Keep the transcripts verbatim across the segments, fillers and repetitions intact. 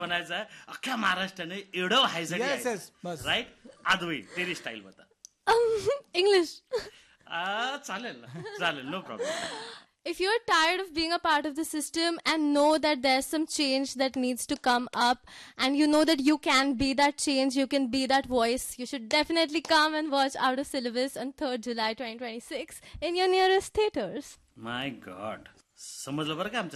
बनायचा है अख्ख्या महाराष्ट्राने एवढं व्हायसाठी Yes, yes, बस. राईट. आदवी तेरी स्टाईल बता. English. आ, चालेल ना, चालेल, no problem. If you're tired of being a part of the system and know that there's some change that needs to come up, and you know that you can be that change, you can be that voice, you should definitely come and watch Out of Syllabus on third July twenty twenty-six in your nearest theaters. My God, समजलं बरं का आमच्या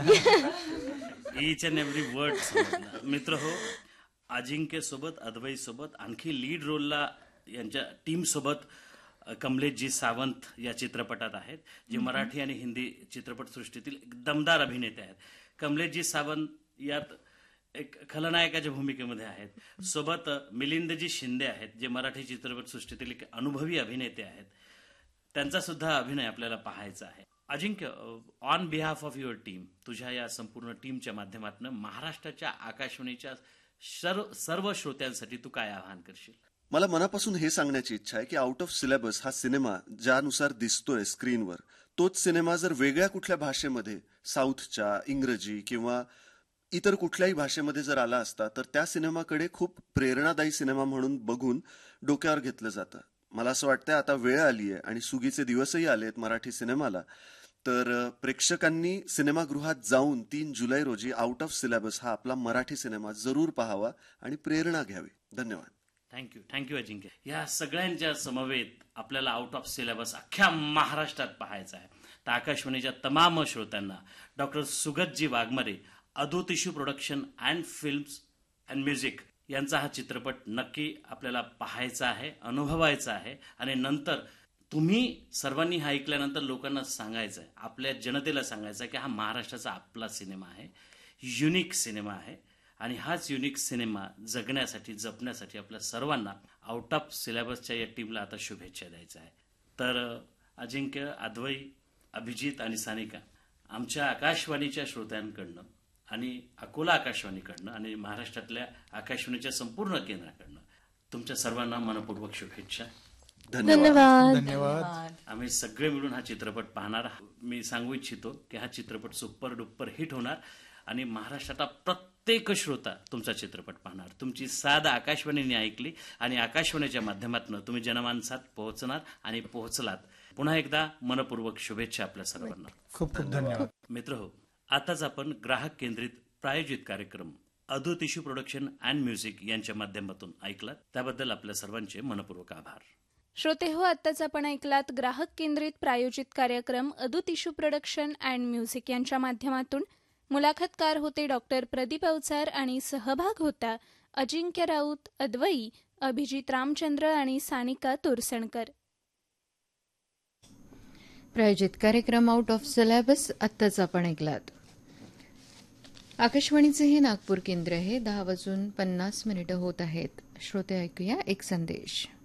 सगळ्यांना. Each and every word समजलं. मित्र हो, अजिंक्य सोबत, अद्वैत सोबत, आणखी लीड रोलला यांच्या टीम सोबत कमलेशजी सावंत या चित्रपटात आहेत, जे मराठी आणि हिंदी चित्रपटसृष्टीतील एक दमदार अभिनेते आहेत. कमलेशजी सावंत यात एक खलनायकाच्या भूमिकेमध्ये आहेत. सोबत मिलिंदजी शिंदे आहेत, जे मराठी चित्रपटसृष्टीतील एक अनुभवी अभिनेते आहेत. त्यांचा सुद्धा अभिनय आपल्याला पाहायचा आहे. अजिंक्य, on behalf of your team, तुझ्या या संपूर्ण टीमच्या माध्यमातून महाराष्ट्राच्या आकाशवाणीच्या सर्व सर्व श्रोत्यांसाठी तू काय आवाहन करशील? मला मनापासून हे सांगण्याची इच्छा आहे की आउट ऑफ सिलेबस हा सिनेमा ज्यानुसार दिसतोय स्क्रीनवर, तोच सिनेमा जर वेगळ्या कुठल्या भाषेमध्ये, साऊथच्या, इंग्रजी किंवा इतर कुठल्याही भाषेमध्ये जर आला असता तर त्या सिनेमाकडे खूप प्रेरणादायी सिनेमा म्हणून बघून डोक्यावर घेतलं जातं. मला असं वाटतंय आता वेळ आली आहे आणि सुगीचे दिवसही आले आहेत मराठी सिनेमाला, तर प्रेक्षकांनी सिनेमागृहात जाऊन तीन जुलै रोजी आउट ऑफ सिलेबस हा आपला मराठी सिनेमा जरूर पाहावा आणि प्रेरणा घ्यावी. धन्यवाद. थँक्यू थँक्यू अजिंक्य. या सगळ्यांच्या समवेत आपल्याला आउट ऑफ सिलेबस अख्ख्या महाराष्ट्रात पाहायचा आहे. तर आकाशवाणीच्या तमाम श्रोत्यांना doctor सुगतजी Waghmare, अदू tissue production and films and music यांचा हा चित्रपट नक्की आपल्याला पाहायचा आहे, अनुभवायचा आहे. आणि नंतर तुम्ही सर्वांनी हा ऐकल्यानंतर लोकांना सांगायचं आहे, आपल्या जनतेला सांगायचं आहे की हा महाराष्ट्राचा आपला सिनेमा आहे, युनिक सिनेमा आहे. आणि हाच युनिक सिनेमा जगण्यासाठी, जपण्यासाठी आपल्या सर्वांना आउट ऑफ सिलेबसच्या या टीमला आता शुभेच्छा द्यायच्या आहे. तर अजिंक्य, अद्वै, अभिजित आणि सानिका, आमच्या आकाशवाणीच्या श्रोत्यांकडनं आणि अकोला आकाशवाणीकडनं आणि महाराष्ट्रातल्या आकाशवाणीच्या संपूर्ण केंद्राकडनं तुमच्या सर्वांना मनपूर्वक शुभेच्छा. धन्यवाद. धन्यवाद. आम्ही सगळे मिळून हा चित्रपट पाहणार. मी सांगू इच्छितो की हा चित्रपट सुपर डुप्पर हिट होणार आणि महाराष्ट्राचा प्रत्येक श्रोता तुमचा चित्रपट पाहणार. तुमची साध आकाशवाणीने ऐकली आणि आकाशवाणीच्या माध्यमातून तुम्ही जनमानसात पोहोचणार आणि पोहोचलात. पुन्हा एकदा मनपूर्वक शुभेच्छा आपल्या सर्वांना. खूप खूप धन्यवाद. मित्र हो, आताच आपण ग्राहक केंद्रित प्रायोजित कार्यक्रम अदू टिश्यू प्रोडक्शन अँड म्युझिक यांच्या माध्यमातून ऐकलात, त्याबद्दल आपल्या सर्वांचे मनपूर्वक आभार. श्रोते हो, आत्ताच आपण ऐकलात ग्राहक केंद्रित प्रायोजित कार्यक्रम अदू टिश्यू प्रोडक्शन अँड म्युझिक यांच्या माध्यमातून. मुलाखतकार होते डॉक्टर प्रदीप अवचार आणि सहभाग होता अजिंक्य राऊत, अद्वई, अभिजित रामचंद्र आणि सानिका तोरसणकर. प्रायोजित कार्यक्रम आउट ऑफ सिलेबस आत्ताच आपण ऐकलात. आकाशवाणीचे हे नागपूर केंद्र आहे. दहा वाजून पन्नास मिनिटं होत आहेत. श्रोते ऐकूया एक संदेश.